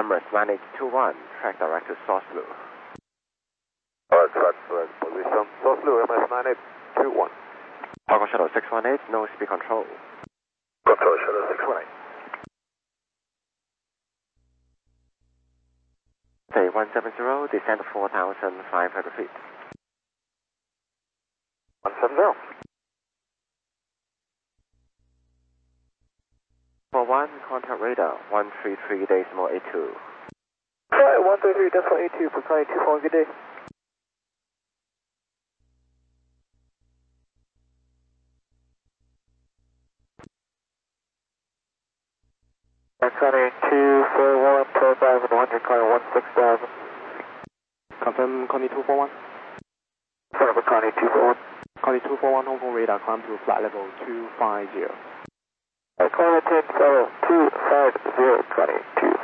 Numbers 9821, track direct to Source Blue. Track direct position, Source Blue, MS 9821. Cargo Shuttle 618, no speed control. Control Shuttle 618. Say 170, descend 4,500 feet. 170. 41, contact radar 133.82. Flight 133.82 for Connie 24, good day. Connie 241, 12,100, Connie 16,000. Confirm Connie 241. Confirm Connie 241. Connie 241, Hong Kong radar, climb to flight level 250. Connie 10, 250, Connie 2.